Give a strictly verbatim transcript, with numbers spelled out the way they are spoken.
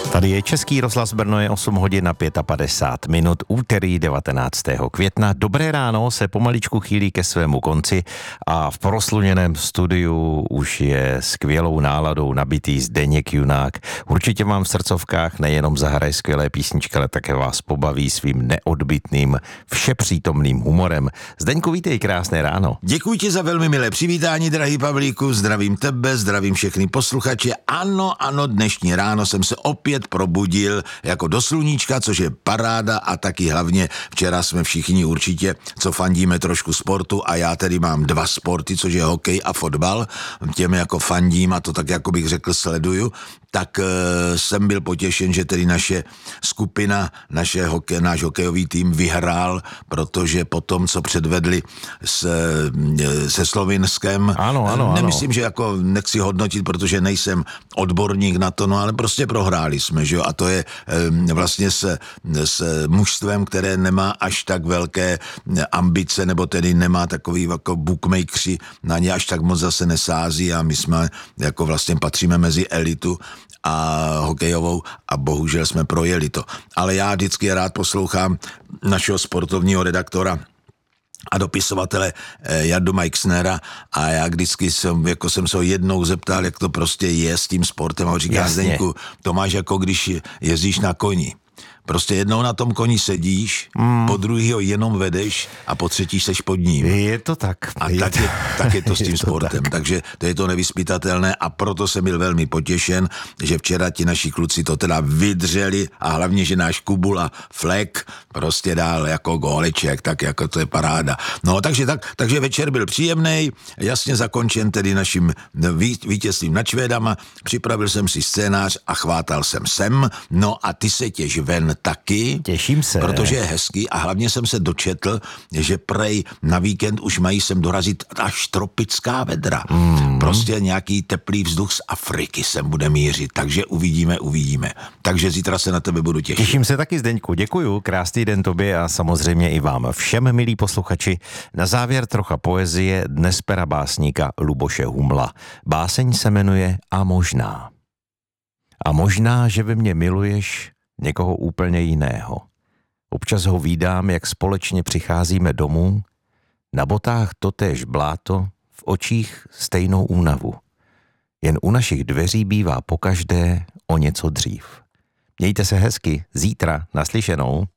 Tady je Český rozhlas Brno, je osm hodin a padesát pět minut, úterý devatenáctého května. Dobré ráno se pomaličku chýlí ke svému konci a v prosluněném studiu už je skvělou náladou nabitý Zdeněk Junák. Určitě vám v srdcovkách nejenom zahraje skvělé písničky, ale také vás pobaví svým neodbytným, všepřítomným humorem. Zdeňku, vítej, krásné ráno. Děkuji ti za velmi milé přivítání, drahý Pavlíku, zdravím tebe, zdravím všechny posluchače. Ano, ano, dnešní ráno jsem se opět probudil jako do sluníčka, což je paráda, a taky hlavně včera jsme všichni určitě, co fandíme trošku sportu, a já tedy mám dva sporty, což je hokej a fotbal, těm jako fandím a to tak jako bych řekl sleduju, tak e, jsem byl potěšen, že tedy naše skupina, naše hokej, náš hokejový tým vyhrál, protože po tom, co předvedli s, se Slovinskem, ano, ano, nemyslím, ano. že jako nechci hodnotit, protože nejsem odborník na to, no ale prostě prohráli jsme, že jo, a to je e, vlastně s, s mužstvem, které nemá až tak velké ambice, nebo tedy nemá takový jako bookmakeri, na ně až tak moc zase nesází, a my jsme jako vlastně patříme mezi elitu a hokejovou, a bohužel jsme projeli to. Ale já vždycky rád poslouchám našeho sportovního redaktora a dopisovatele eh, Jardu Meixnera, a já vždycky jsem, jako jsem se ho jednou zeptal, jak to prostě je s tím sportem, a on říká: Zdeňku, to máš jako když jezdíš na koni. Prostě jednou na tom koni sedíš, mm. po druhý ho jenom vedeš a po třetí seš pod ním. Je to tak. A je tak, to... je, tak je to s tím je to sportem. tak. Takže to je to nevyspytatelné, a proto jsem byl velmi potěšen, že včera ti naši kluci to teda vydřeli, a hlavně, že náš Kubul a Flek prostě dál jako góleček, tak jako to je paráda. No takže, tak, takže večer byl příjemný, jasně zakončen tedy naším ví, vítězstvím nad Švédama, připravil jsem si scénář a chvátal jsem sem, no a ty se těž ven taky. Těším se. Protože je hezký, a hlavně jsem se dočetl, že prej na víkend už mají sem dorazit až tropická vedra. Mm. Prostě nějaký teplý vzduch z Afriky sem bude mířit, takže uvidíme, uvidíme. Takže zítra se na tebe budu těšit. Těším se taky, Zdeňku, děkuju, krásný den tobě a samozřejmě i vám všem, milí posluchači. Na závěr trocha poezie, dnes pera básníka Luboše Humla. Báseň se jmenuje A možná. A možná, že ve mně miluješ někoho úplně jiného. Občas ho vídám, jak společně přicházíme domů, na botách totéž bláto, v očích stejnou únavu. Jen u našich dveří bývá pokaždé o něco dřív. Mějte se hezky, zítra naslyšenou.